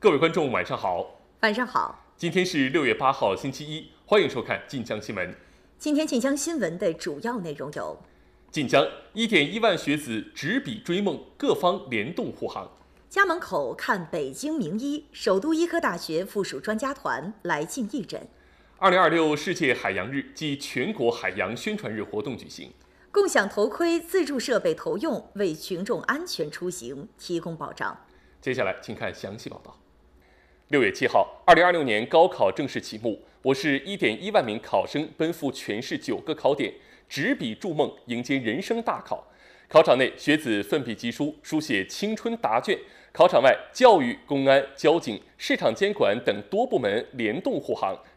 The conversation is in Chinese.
各位观众，晚上好。 晚上好。 今天是6月8号，星期一，欢迎收看晋江新闻。 今天晋江新闻的主要内容有： 晋江1.1万学子执笔追梦，各方联动护航； 家门口看北京名医，首都医科大学附属专家团来晋义诊 ；2026世界海洋日暨全国海洋宣传日活动举行； 共享头盔自助设备投用，为群众安全出行提供保障。 接下来请看详细报道。6月7号，2026年高考正式启幕，我市1.1万名考生奔赴全市9个考点，执笔筑梦，迎接人生大考。考场内，学子奋笔疾书，书写青春答卷；考场外，教育、公安、交警、市场监管等多部门联动护航，